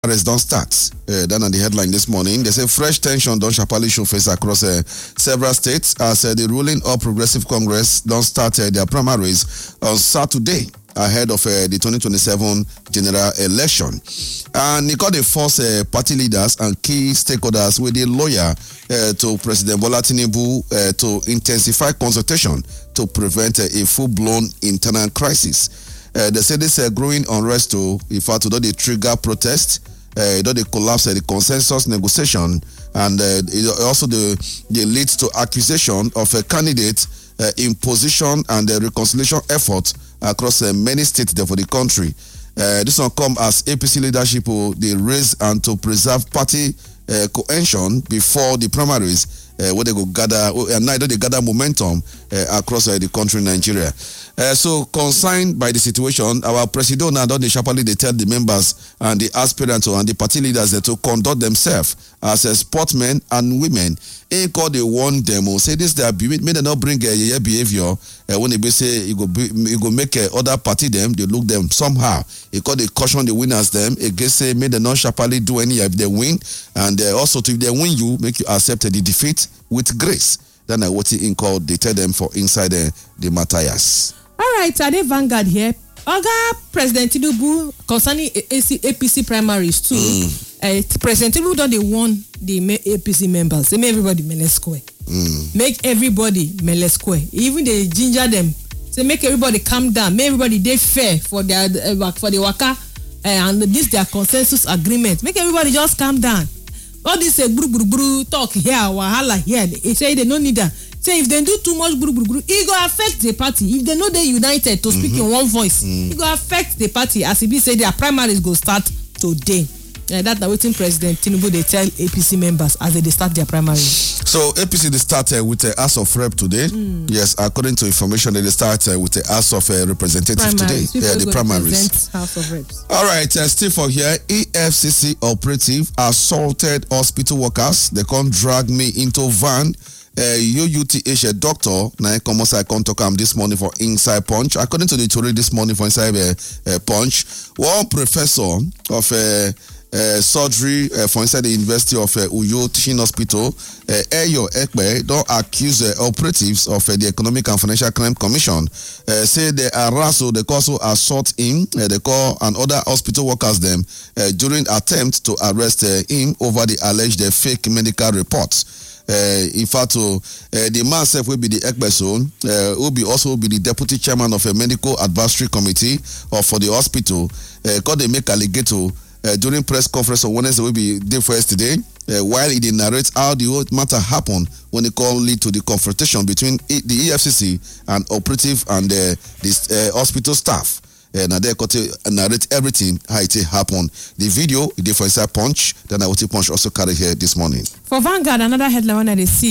primaries don't start. Then on the headline this morning, they say fresh tension don't sharply show face across several states as the ruling All Progressive Congress don't start their primaries on Saturday ahead of the 2027 general election. And he got the first party leaders and key stakeholders with the lawyer to President Bola Tinubu to intensify consultation to prevent a full-blown internal crisis. They say this growing unrest in fact, they trigger protest, they collapse the consensus negotiation, and it also they leads to accusation of a candidate imposition and reconciliation effort across many states there for the country. This one come as APC leadership they raise and to preserve party cohesion before the primaries where they go gather and neither they gather momentum across the country Nigeria. So concerned by the situation, our president now they sharply they tell the members and the aspirants and the party leaders to conduct themselves as sportsmen and women. Ain't called they warn them or say this their may they not bring a behavior when they say it go make other party them they look them somehow. It called they caution the winners them against say may they not sharply do any if they win, and also to if they win you make you accept the defeat with grace. Then what he called they tell them for inside the Matthias. All right, Ade Vanguard here. Oga President Tinubu concerning APC primaries too. President Tinubu don't they warn the APC members. They make everybody mele square. Make everybody mele square. Even they ginger them. Say make everybody calm down. Make everybody they fair for their for the waka and this their consensus agreement. Make everybody just calm down. All this bru talk here, wahala here. They say they don't need that. Say if they do too much bru, it go affect the party. If they know they united to speak in one voice, it go affect the party. As it be say their primaries go start today. That's waiting President Tinubu they tell APC members as they start their primaries. So APC they started with the House of Rep today. Yes, according to information, they started with the House of Representatives today. Yeah, the primaries. House of Reps. All right, still for here, EFCC operative assaulted hospital workers. They can't drag me into van. UUTH doctor na commerce I come talk this morning for Inside Punch. According to the story this morning for Inside Punch, one professor of surgery for inside the University of Uyo Teaching Hospital, Eyo Ekpe, don't accuse operatives of the Economic and Financial Crime Commission. Say they harass, they also assault him. They call and other hospital workers them during attempt to arrest him over the alleged fake medical reports. In fact, the man self will be the Ekbeson, will also be the deputy chairman of a medical advisory committee for the hospital. Called they make alligator during press conference on Wednesday will be day for yesterday. While he narrates how the whole matter happened when it called lead to the confrontation between the EFCC and operative and the hospital staff. Now they got to narrate everything how it happened. The video, the for Inside Punch, then I will Punch also carry here this morning. For Vanguard, another headline that they see.